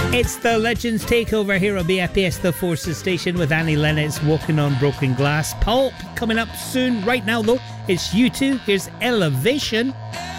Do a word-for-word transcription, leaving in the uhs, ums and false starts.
It's the Legends Takeover here on B F P S The Forces Station with Annie Lennox, Walking on Broken Glass. Pulp coming up soon. Right now, though, it's U two. Here's Elevation.